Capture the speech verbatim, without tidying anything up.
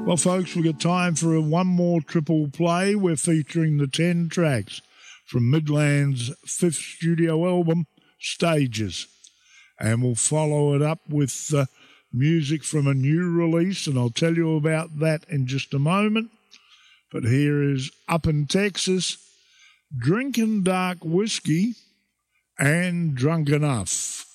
Well, folks, we've got time for a one more triple play. We're featuring the ten tracks from Midland's fifth studio album, Stages. And we'll follow it up with uh, music from a new release, and I'll tell you about that in just a moment. But here is Up in Texas, Drinking Dark Whiskey, and Drunk Enough.